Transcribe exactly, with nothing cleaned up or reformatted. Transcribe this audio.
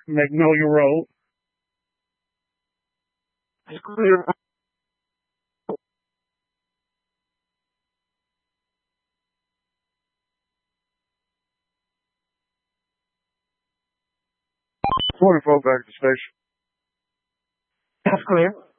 Magnolia Road. It's clear. twenty-four back to the station. That's clear.